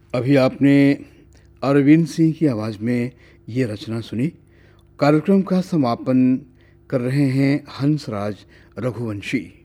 अभी आपने अरविंद सिंह की आवाज़ में ये रचना सुनी। कार्यक्रम का समापन कर रहे हैं हंसराज रघुवंशी।